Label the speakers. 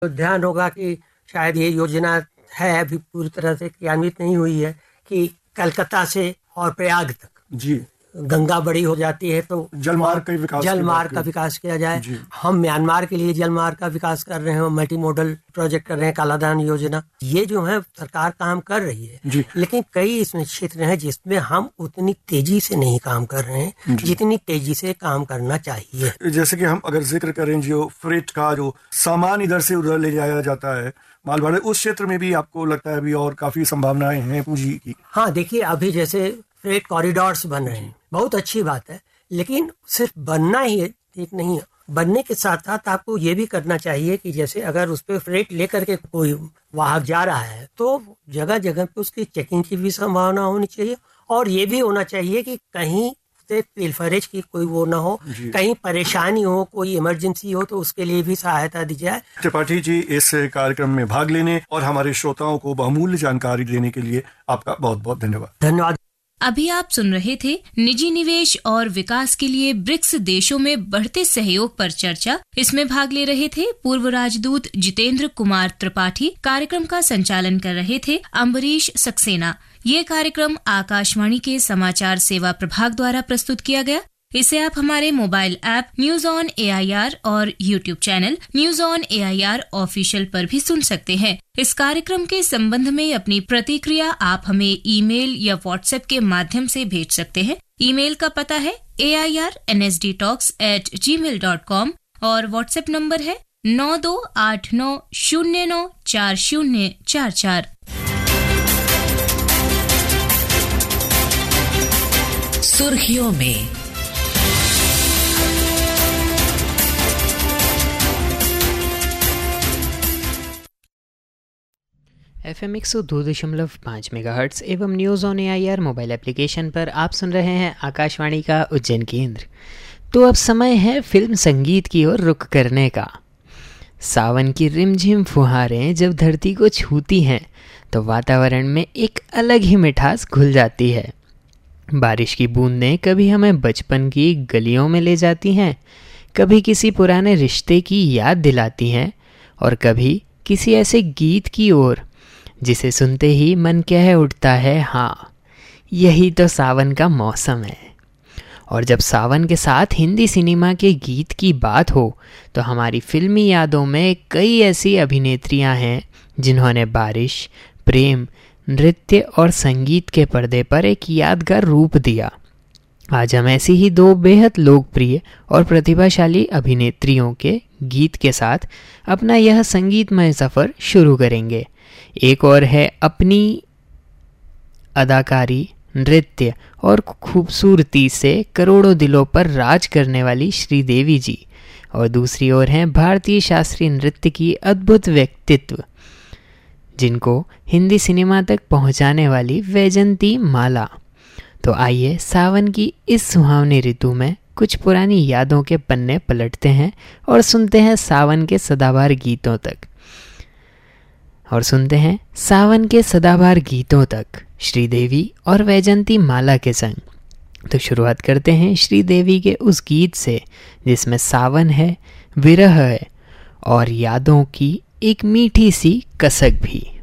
Speaker 1: तो ध्यान होगा कि शायद ये योजना है अभी पूरी तरह से क्रियान्वित नहीं हुई है कि कलकत्ता से और प्रयाग तक
Speaker 2: जी
Speaker 1: गंगा बड़ी हो जाती है तो
Speaker 2: जलमार्ग
Speaker 1: का विकास किया जाए। हम म्यांमार के लिए जलमार्ग का विकास कर रहे हैं, मल्टी मॉडल प्रोजेक्ट कर रहे हैं, कालाधान योजना। ये जो है सरकार काम कर रही है, लेकिन कई इसमें क्षेत्र हैं जिसमें हम उतनी तेजी से नहीं काम कर रहे हैं जितनी तेजी से काम करना चाहिए।
Speaker 2: जैसे कि हम अगर जिक्र करें जो फ्रेट का जो सामान इधर से उधर ले जाया जाता है माल भाड़े, उस क्षेत्र में भी आपको लगता है अभी और काफी संभावनाएं हैं पूंजी की?
Speaker 1: हाँ, देखिए अभी जैसे फ्रेट कॉरिडोर्स बन रहे हैं, बहुत अच्छी बात है, लेकिन सिर्फ बनना ही ठीक नहीं है। बनने के साथ साथ आपको ये भी करना चाहिए कि जैसे अगर उस पर फ्रेट लेकर के कोई वाहक जा रहा है तो जगह जगह पे उसकी चेकिंग की भी संभावना होनी चाहिए, और ये भी होना चाहिए कि कहीं से पिलफरेज की कोई वो ना हो, कहीं परेशानी हो, कोई इमरजेंसी हो तो उसके लिए भी सहायता दी जाए।
Speaker 2: त्रिपाठी जी, इस कार्यक्रम में भाग लेने और हमारे श्रोताओं को बहुमूल्य जानकारी देने के लिए आपका बहुत बहुत धन्यवाद।
Speaker 1: धन्यवाद।
Speaker 3: अभी आप सुन रहे थे निजी निवेश और विकास के लिए ब्रिक्स देशों में बढ़ते सहयोग पर चर्चा। इसमें भाग ले रहे थे पूर्व राजदूत जितेंद्र कुमार त्रिपाठी। कार्यक्रम का संचालन कर रहे थे अम्बरीश सक्सेना। ये कार्यक्रम आकाशवाणी के समाचार सेवा प्रभाग द्वारा प्रस्तुत किया गया। इसे आप हमारे mobile app news on AIR और YouTube channel news on AIR official पर भी सुन सकते हैं। इस कार्यक्रम के संबंध में अपनी प्रतिक्रिया आप हमें ईमेल या व्हाट्सएप के माध्यम से भेज सकते हैं। ईमेल का पता है airnsdtalks@gmail.com और व्हाट्सएप नंबर है 9289094044।
Speaker 4: सुर्खियों में
Speaker 5: FM 102.5 मेगाहर्ट्ज एवं news on AIR mobile application पर आप सुन रहे हैं आकाशवाणी का उज्जैन केंद्र। तो अब समय है फिल्म संगीत की ओर रुख करने का। सावन की रिमझिम फुहारें जब धरती को छूती हैं तो वातावरण में एक अलग ही मिठास घुल जाती है। बारिश की बूंदें कभी हमें बचपन की गलियों में ले जाती हैं, कभी किसी पुराने रिश्ते की याद दिलाती हैं और कभी किसी ऐसे गीत की ओर जिसे सुनते ही मन कह उठता है हाँ, यही तो सावन का मौसम है। और जब सावन के साथ हिंदी सिनेमा के गीत की बात हो तो हमारी फिल्मी यादों में कई ऐसी अभिनेत्रियां हैं जिन्होंने बारिश, प्रेम, नृत्य और संगीत के पर्दे पर एक यादगार रूप दिया। आज हम ऐसी ही दो बेहद लोकप्रिय और प्रतिभाशाली अभिनेत्रियों के गीत के साथ अपना यह संगीतमय सफ़र शुरू करेंगे। एक और है अपनी अदाकारी, नृत्य और खूबसूरती से करोड़ों दिलों पर राज करने वाली श्रीदेवी जी, और दूसरी ओर हैं भारतीय शास्त्रीय नृत्य की अद्भुत व्यक्तित्व जिनको हिंदी सिनेमा तक पहुंचाने वाली वैजंती माला। तो आइए सावन की इस सुहावनी ऋतु में कुछ पुरानी यादों के पन्ने पलटते हैं और सुनते हैं सावन के सदाबहार गीतों तक श्रीदेवी और वैजंती माला के संग। तो शुरुआत करते हैं श्रीदेवी के उस गीत से जिसमें सावन है, विरह है और यादों की एक मीठी सी कसक भी।